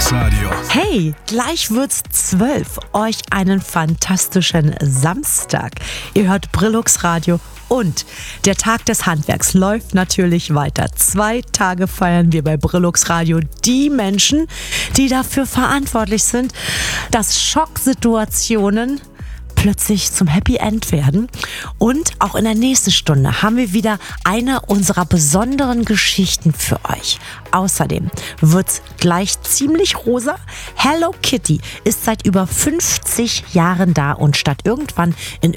Brillux Radio. Hey, gleich wird's 12. Euch einen fantastischen Samstag. Ihr hört Brillux Radio und der Tag des Handwerks läuft natürlich weiter. 2 Tage feiern wir bei Brillux Radio die Menschen, die dafür verantwortlich sind, dass Schocksituationen plötzlich zum Happy End werden. Und auch in der nächsten Stunde haben wir wieder eine unserer besonderen Geschichten für euch. Außerdem wird's gleich ziemlich rosa. Hello Kitty ist seit über 50 Jahren da und statt irgendwann in